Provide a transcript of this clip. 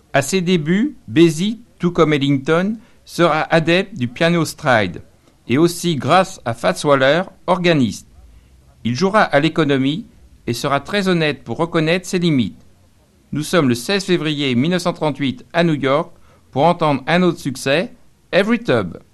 À ses débuts, Basie, tout comme Ellington, sera adepte du piano stride, et aussi grâce à Fats Waller, organiste. Il jouera à l'économie et sera très honnête pour reconnaître ses limites. Nous sommes le 16 février 1938 à New York pour entendre un autre succès, Every Tub.